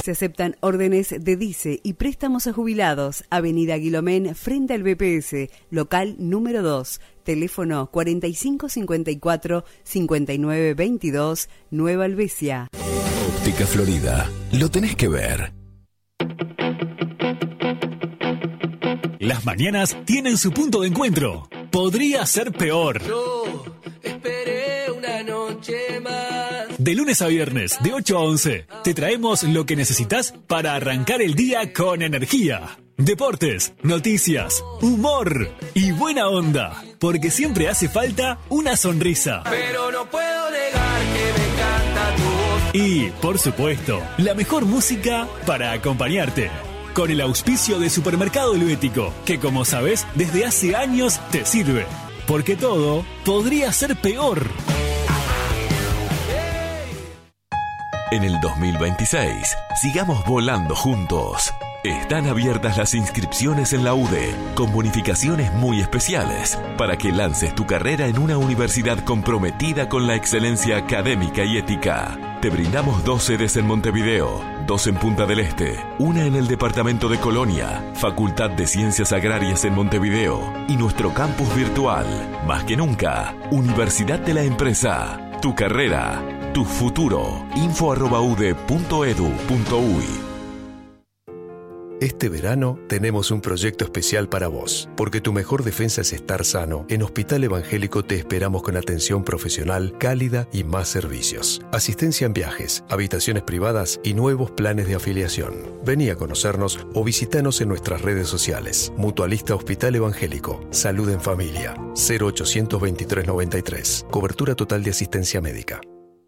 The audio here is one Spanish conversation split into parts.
Se aceptan órdenes de DICE y préstamos a jubilados. Avenida Guilomén, frente al BPS, local número 2. Teléfono 4554-5922, Nueva Alvesia. Óptica Florida. Lo tenés que ver. Las mañanas tienen su punto de encuentro. Podría ser peor. Yo esperé una noche más. De lunes a viernes, de 8 a 11, te traemos lo que necesitas para arrancar el día con energía. Deportes, noticias, humor y buena onda. Porque siempre hace falta una sonrisa. Pero no puedo negar que me encanta tu voz. Y, por supuesto, la mejor música para acompañarte. Con el auspicio de Supermercado Helvético, que como sabes, desde hace años te sirve. Porque todo podría ser peor. En el 2026, sigamos volando juntos. Están abiertas las inscripciones en la UDE, con bonificaciones muy especiales, para que lances tu carrera en una universidad comprometida con la excelencia académica y ética. Te brindamos 2 sedes en Montevideo, 2 en Punta del Este, una en el departamento de Colonia, Facultad de Ciencias Agrarias en Montevideo y nuestro campus virtual. Más que nunca, Universidad de la Empresa. Tu carrera, tu futuro. info@ude.edu.uy. Este verano tenemos un proyecto especial para vos, porque tu mejor defensa es estar sano. En Hospital Evangélico te esperamos con atención profesional, cálida y más servicios. Asistencia en viajes, habitaciones privadas y nuevos planes de afiliación. Vení a conocernos o visitanos en nuestras redes sociales. Mutualista Hospital Evangélico. Salud en familia. 0800 2393. Cobertura total de asistencia médica.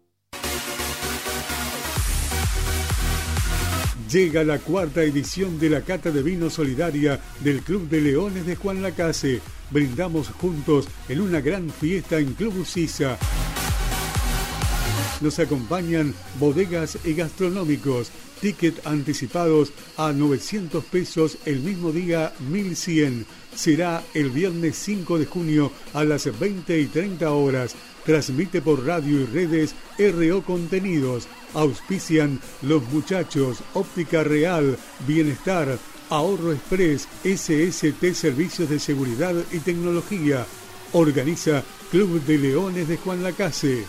Llega la 4ª edición de la Cata de Vino Solidaria del Club de Leones de Juan Lacase. Brindamos juntos en una gran fiesta en Club Ucisa. Nos acompañan bodegas y gastronómicos. Ticket anticipados a 900 pesos, el mismo día 1100. Será el viernes 5 de junio a las 20:30 horas. Transmite por radio y redes RO Contenidos. Auspician Los Muchachos, Óptica Real, Bienestar, Ahorro Express, SST Servicios de Seguridad y Tecnología. Organiza Club de Leones de Juan Lacase.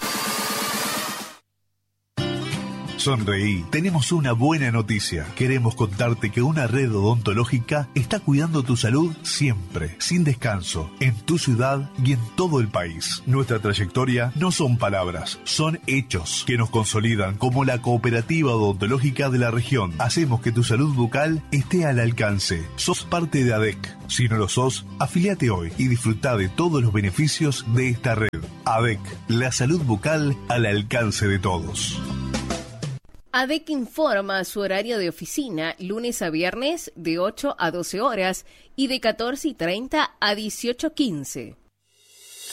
Sonreí, tenemos una buena noticia. Queremos contarte que una red odontológica está cuidando tu salud siempre, sin descanso, en tu ciudad y en todo el país. Nuestra trayectoria no son palabras, son hechos que nos consolidan como la cooperativa odontológica de la región. Hacemos que tu salud bucal esté al alcance. Sos parte de ADEC. Si no lo sos, afiliate hoy y disfruta de todos los beneficios de esta red. ADEC, la salud bucal al alcance de todos. ADEC informa su horario de oficina lunes a viernes de 8 a 12 horas y de 14:30 a 18:15.